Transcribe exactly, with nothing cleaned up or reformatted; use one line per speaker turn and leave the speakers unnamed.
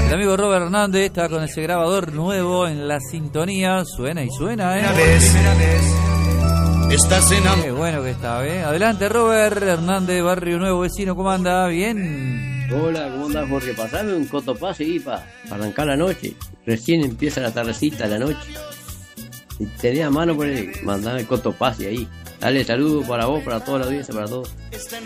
El amigo Robert Hernández está con ese grabador nuevo en la sintonía. Suena y suena, ¿eh?
Primera vez, estás en
Qué bueno que está, ¿eh? Adelante, Robert Hernández, Barrio Nuevo, vecino, ¿cómo anda? ¿Bien?
Hola, ¿cómo andás, Jorge? Pasame un cotopase ahí para arrancar la noche. Recién empieza la tardecita de la noche. Si tenés a mano, por ahí, mandame el cotopase ahí. Dale, saludos para vos, para toda la audiencia, para todos.